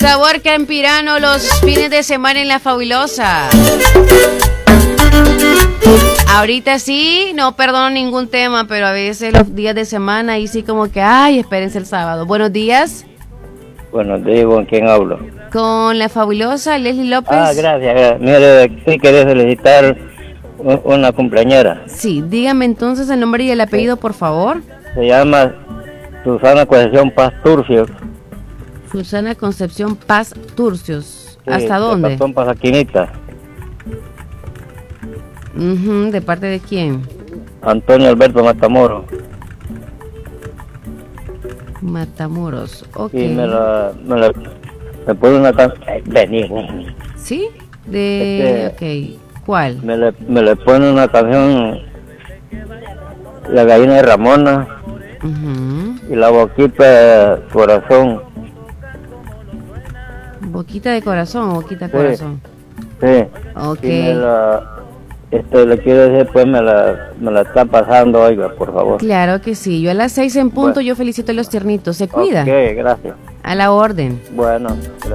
Sabor campirano los fines de semana en La Fabulosa. Ahorita sí, no perdono ningún tema, pero a veces los días de semana ahí sí como que, ay, espérense el sábado. Buenos días. Buenos días, ¿con quién hablo? Con La Fabulosa, Leslie López. Ah, gracias. Mire, sí quería felicitar una cumpleañera. Sí, dígame entonces el nombre y el apellido, por favor. Se llama Susana Concepción Paz Turcios. Susana Concepción Paz Turcios. Sí, ¿Hasta dónde? de Cantón Pasaquinita. ¿De parte de quién? Antonio Alberto Matamoros. Matamoros, ok. Y me pone una canción. Vení. ¿Sí? Ok. ¿Cuál? Me le pone una canción, La Gallina de Ramona. Y La Boquita Corazón. ¿Boquita de corazón o boquita de corazón? Sí. Ok. Y le quiero decir, pues me la está pasando, oiga, por favor. Claro que sí. Yo a las 6 en punto, yo felicito a los tiernitos. ¿Se cuida? Ok, gracias. A la orden. Bueno.